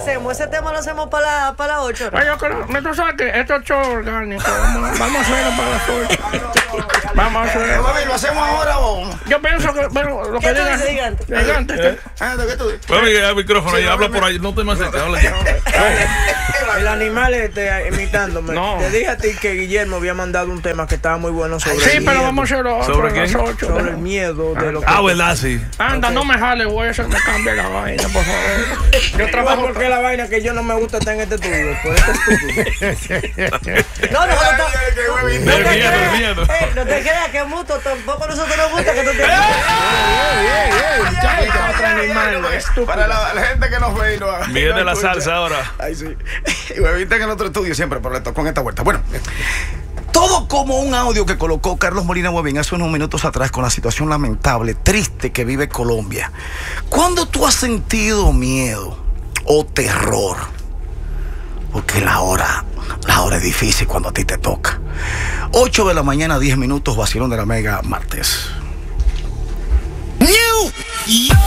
hacemos? Ese tema lo hacemos para la 8. Oye, tú sabes que esto es show orgánico. Vamos a hacerlo para las 8. Vamos a hacerlo. ¿Lo hacemos ahora o...? Yo pienso que, bueno, lo que digas. Gigante? Gigante. ¿Qué tú dices? Bueno, el micrófono y habla por ahí. No te me acerques. El animal imitándome. No. Te dije a ti que Guillermo había mandado un tema que estaba muy bueno sobre Sí, el pero miedo. vamos a hacerlo ¿Sobre a qué? las 8. Sobre el miedo de lo que... Ah, ¿verdad? Sí. Anda, no me jale, güey. Eso me cambia la vaina, por favor. Yo trabajo porque la vaina que yo no me gusta estar en este estudio. Por este estúpido. No, no, El miedo. no te creas que mucho, tampoco a nosotros nos gusta que tú te... Otro animal, estúpido. Para la gente que nos ve y no... Viene la salsa ahora. Ay, sí. Y Huevín en el otro estudio siempre, pero le tocó en esta vuelta. Bueno, todo como un audio que colocó Carlos Molina Huevín hace unos minutos atrás con la situación lamentable, triste que vive Colombia. ¿Cuándo tú has sentido miedo o terror? Porque la hora es difícil cuando a ti te toca. 8 de la mañana, 10 minutos, vacilón de la Mega, martes.